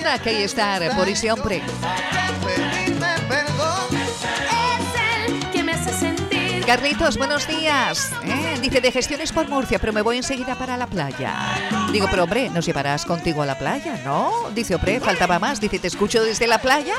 Tendrá que estar por ese hombre. Carlitos, buenos días. Dice, de gestiones por Murcia, pero me voy enseguida para la playa. Digo, pero hombre, ¿nos llevarás contigo a la playa? ¿No? Dice, hombre, faltaba más. Dice, ¿te escucho desde la playa?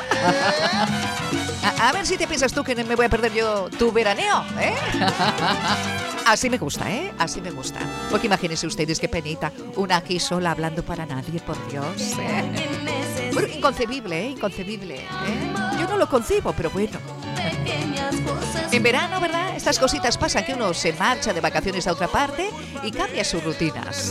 A ver si te piensas tú que me voy a perder yo tu veraneo, ¿eh? Así me gusta, ¿eh? Así me gusta. Porque imagínense ustedes qué penita. Una aquí sola hablando para nadie, por Dios. Bueno, inconcebible, ¿eh? Inconcebible, ¿eh? Yo no lo concibo, pero bueno. En verano, ¿verdad? Estas cositas pasan, que uno se marcha de vacaciones a otra parte y cambia sus rutinas.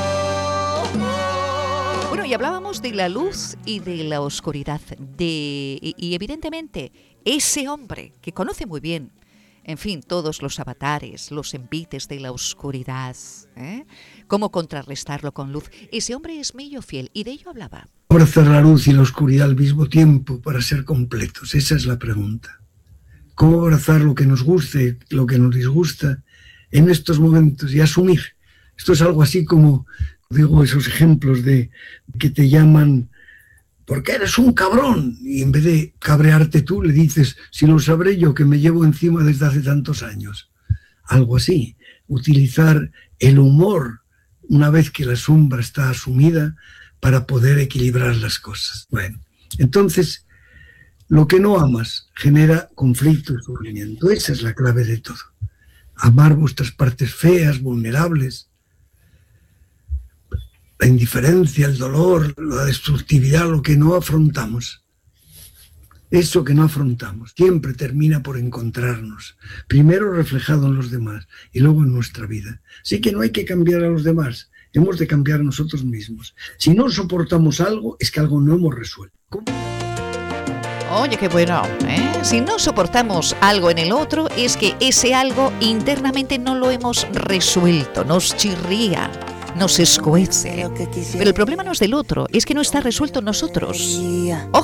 Bueno, y hablábamos de la luz y de la oscuridad. Y evidentemente, ese hombre que conoce muy bien, en fin, todos los avatares, los envites de la oscuridad, ¿eh? Cómo contrarrestarlo con luz. Ese hombre es mío fiel, y de ello hablaba. Abrazar la luz y la oscuridad al mismo tiempo para ser completos. Esa es la pregunta. ¿Cómo abrazar lo que nos guste, lo que nos disgusta en estos momentos y asumir? Esto es algo así como, digo, esos ejemplos de que te llaman porque eres un cabrón, y en vez de cabrearte tú le dices, si lo sabré yo que me llevo encima desde hace tantos años. Algo así, utilizar el humor una vez que la sombra está asumida para poder equilibrar las cosas. Bueno, entonces, lo que no amas genera conflicto y sufrimiento. Esa es la clave de todo. Amar vuestras partes feas, vulnerables, la indiferencia, el dolor, la destructividad, lo que no afrontamos. Eso que no afrontamos siempre termina por encontrarnos, primero reflejado en los demás y luego en nuestra vida. Así que no hay que cambiar a los demás, hemos de cambiar nosotros mismos. Si no soportamos algo, es que algo no hemos resuelto. ¿Cómo? Oye, qué bueno, ¿eh? Si no soportamos algo en el otro, es que ese algo internamente no lo hemos resuelto, nos chirría, nos escuece. Pero el problema no es del otro, es que no está resuelto en nosotros. Ojo.